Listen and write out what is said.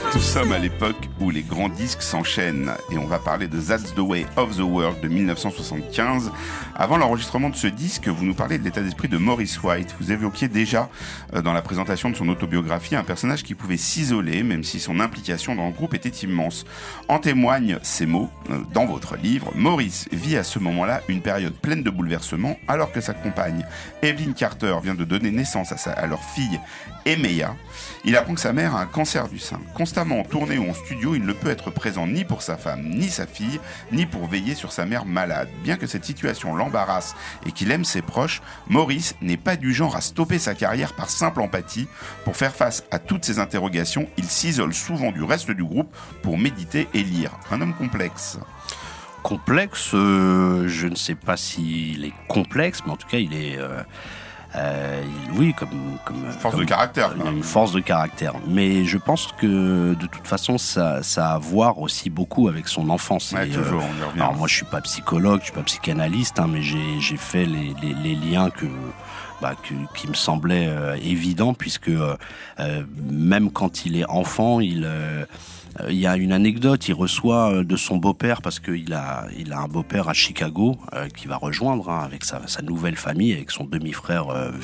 Nous sommes à l'époque où les grands disques s'enchaînent et on va parler de That's the Way of the World de 1975. Avant l'enregistrement de ce disque, vous nous parlez de l'état d'esprit de Maurice White. Vous évoquiez déjà dans la présentation de son autobiographie un personnage qui pouvait s'isoler même si son implication dans le groupe était immense. En témoignent ces mots dans votre livre. Maurice vit à ce moment-là une période pleine de bouleversements alors que sa compagne Evelyn Carter vient de donner naissance à leur fille Emeya. Il apprend que sa mère a un cancer du sein. Constamment en tournée ou en studio, il ne peut être présent ni pour sa femme, ni sa fille, ni pour veiller sur sa mère malade. Bien que cette situation l'embarrasse et qu'il aime ses proches, Maurice n'est pas du genre à stopper sa carrière par simple empathie. Pour faire face à toutes ces interrogations, il s'isole souvent du reste du groupe pour méditer et lire. Un homme complexe. Complexe, je ne sais pas s'il est complexe, mais en tout cas, il est... oui, comme force de caractère. Une force de caractère. Mais je pense que de toute façon, ça a à voir aussi beaucoup avec son enfance. Ouais, toujours, on y revient. Alors moi, je suis pas psychologue, je suis pas psychanalyste, mais j'ai fait les liens qui me semblaient évidents, puisque même quand il est enfant, il y a une anecdote, il reçoit de son beau-père, parce qu'il a un beau-père à Chicago qui va rejoindre avec sa nouvelle famille, avec son demi-frère